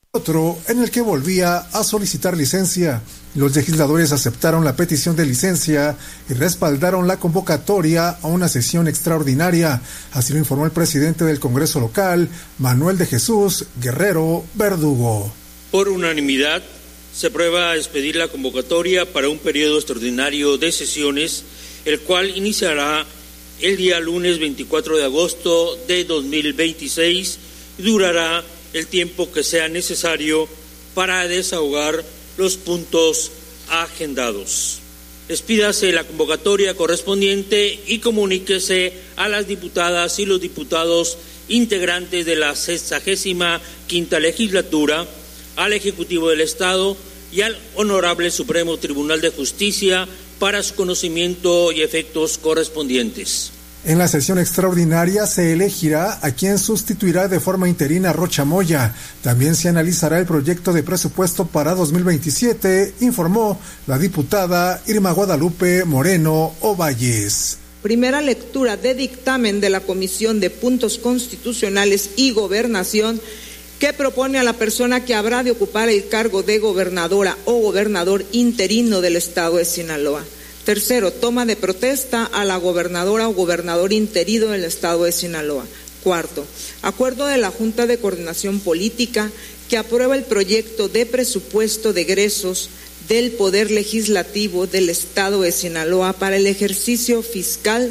otro en el que volvía a solicitar licencia. Los legisladores aceptaron la petición de licencia y respaldaron la convocatoria a una sesión extraordinaria. Así lo informó el presidente del Congreso local, Manuel de Jesús Guerrero Verdugo. Por unanimidad, se aprueba expedir la convocatoria para un periodo extraordinario de sesiones, el cual iniciará el día lunes 24 de agosto de 2026 y durará el tiempo que sea necesario para desahogar los puntos agendados. Expídase la convocatoria correspondiente y comuníquese a las diputadas y los diputados integrantes de la 65ª legislatura, al Ejecutivo del Estado y al Honorable Supremo Tribunal de Justicia para su conocimiento y efectos correspondientes. En la sesión extraordinaria se elegirá a quien sustituirá de forma interina a Rocha Moya. También se analizará el proyecto de presupuesto para 2027, informó la diputada Irma Guadalupe Moreno Ovalles. Primera lectura de dictamen de la Comisión de Puntos Constitucionales y Gobernación, que propone a la persona que habrá de ocupar el cargo de gobernadora o gobernador interino del Estado de Sinaloa. Tercero, toma de protesta a la gobernadora o gobernador interino del Estado de Sinaloa. Cuarto, acuerdo de la Junta de Coordinación Política que aprueba el proyecto de presupuesto de egresos del Poder Legislativo del Estado de Sinaloa para el ejercicio fiscal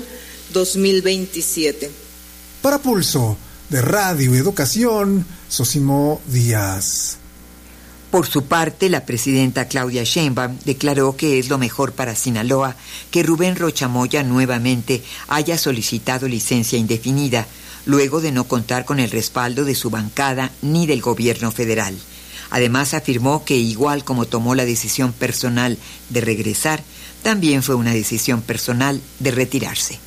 2027. Para Pulso de Radio y Educación, Sosimo Díaz. Por su parte, la presidenta Claudia Sheinbaum declaró que es lo mejor para Sinaloa que Rubén Rocha Moya nuevamente haya solicitado licencia indefinida, luego de no contar con el respaldo de su bancada ni del gobierno federal. Además, afirmó que igual como tomó la decisión personal de regresar, también fue una decisión personal de retirarse.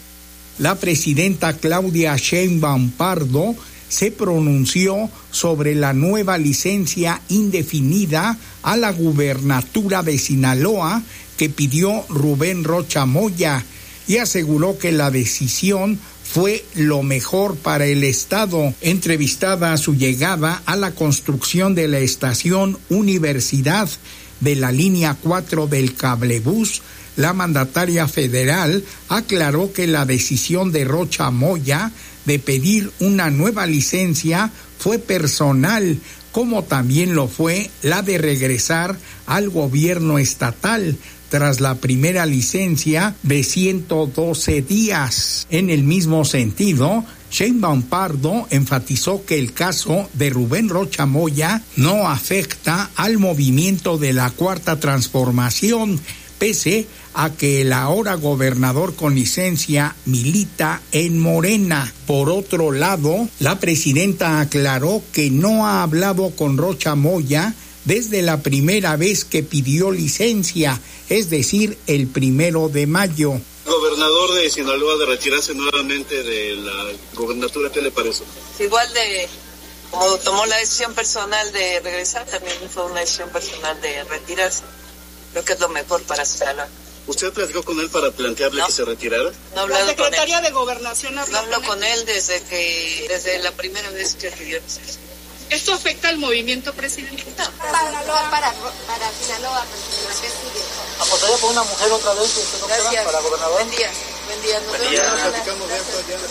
La presidenta Claudia Sheinbaum Pardo se pronunció sobre la nueva licencia indefinida a la gubernatura de Sinaloa que pidió Rubén Rocha Moya y aseguró que la decisión fue lo mejor para el Estado. Entrevistada a su llegada a la construcción de la estación Universidad de la línea 4 del cablebús, la mandataria federal aclaró que la decisión de Rocha Moya de pedir una nueva licencia fue personal, como también lo fue la de regresar al gobierno estatal tras la primera licencia de 112 días. En el mismo sentido, Sheinbaum Pardo enfatizó que el caso de Rubén Rocha Moya no afecta al movimiento de la Cuarta Transformación, pese a que el ahora gobernador con licencia milita en Morena. Por otro lado, la presidenta aclaró que no ha hablado con Rocha Moya desde la primera vez que pidió licencia, es decir, el 1 de mayo. Gobernador de Sinaloa de retirarse nuevamente de la gobernatura, ¿qué le parece? Igual de como tomó la decisión personal de regresar, también fue una decisión personal de retirarse. Creo que es lo mejor para Sinaloa. ¿Usted platicó con él para plantearle que se retirara? No he hablado la secretaria con él. De Gobernación no hablo con él desde la primera vez que pidió licencia. ¿Esto afecta al movimiento presidencial? No. Para Sinaloa, ¿qué sigue? ¿Apostaría por una mujer otra vez? Gracias. Para gobernador. Buen día. Platicamos de esto ya.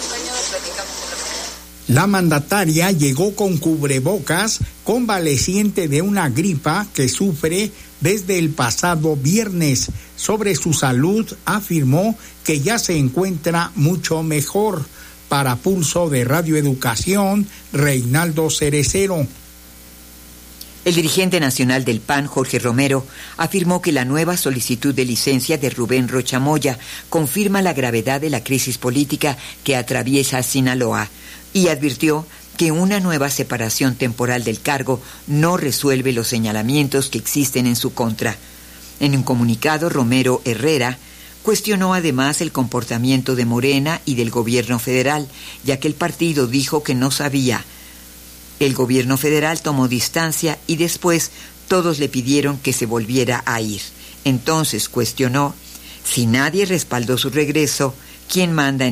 La mandataria llegó con cubrebocas, convaleciente de una gripa que sufre desde el pasado viernes. Sobre su salud afirmó que ya se encuentra mucho mejor. Para Pulso de Radio Educación, Reinaldo Cerecero. El dirigente nacional del PAN, Jorge Romero, afirmó que la nueva solicitud de licencia de Rubén Rocha Moya confirma la gravedad de la crisis política que atraviesa Sinaloa y advirtió que una nueva separación temporal del cargo no resuelve los señalamientos que existen en su contra. En un comunicado, Romero Herrera cuestionó además el comportamiento de Morena y del gobierno federal, ya que el partido dijo que no sabía. El gobierno federal tomó distancia y después todos le pidieron que se volviera a ir. Entonces cuestionó, si nadie respaldó su regreso, ¿quién manda en